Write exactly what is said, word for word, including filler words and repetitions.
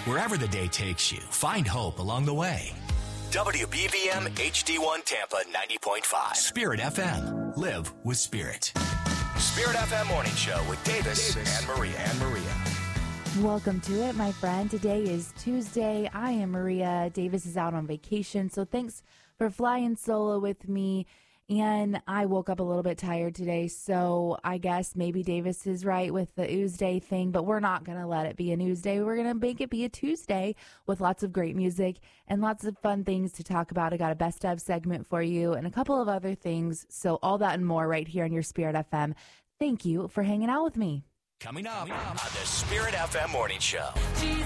Wherever the day takes you, find hope along the way. W B V M H D one Tampa ninety point five. Spirit F M. Live with Spirit. Spirit F M Morning Show with Davis, Davis and Maria. And Maria. Welcome to it, my friend. Today is Tuesday. I am Maria. Davis is out on vacation, so thanks for flying solo with me. And I woke up a little bit tired today, so I guess maybe Davis is right with the Tuesday thing, but we're not going to let it be a Tuesday. We're going to make it be a Tuesday with lots of great music and lots of fun things to talk about. I got a best of segment for you and a couple of other things, so all that and more right here on your Spirit F M. Thank you for hanging out with me. Coming up, Coming up on the Spirit F M Morning Show.